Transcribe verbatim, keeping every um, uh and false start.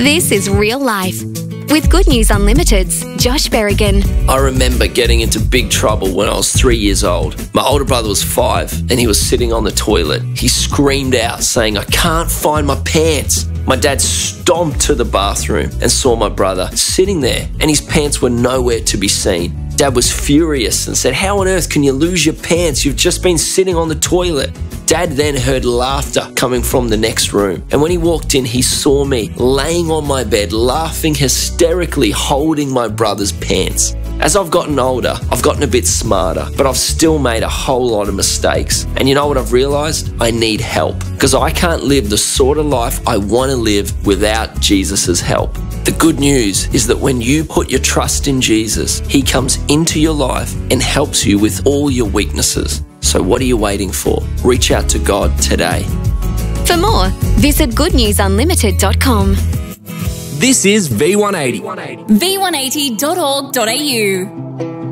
This is Real Life with Good News Unlimited's Josh Berrigan. I remember getting into big trouble when I was three years old. My older brother was five and he was sitting on the toilet. He screamed out saying, "I can't find my pants." My dad stomped to the bathroom and saw my brother sitting there and his pants were nowhere to be seen. Dad was furious and said, "How on earth can you lose your pants? You've just been sitting on the toilet." Dad then heard laughter coming from the next room. And when he walked in, he saw me laying on my bed, laughing hysterically, holding my brother's pants. As I've gotten older, I've gotten a bit smarter, but I've still made a whole lot of mistakes. And you know what I've realized? I need help, because I can't live the sort of life I want to live without Jesus' help. The good news is that when you put your trust in Jesus, He comes into your life and helps you with all your weaknesses. So what are you waiting for? Reach out to God today. For more, visit good news unlimited dot com. This is V one eighty. v one eighty dot org dot a u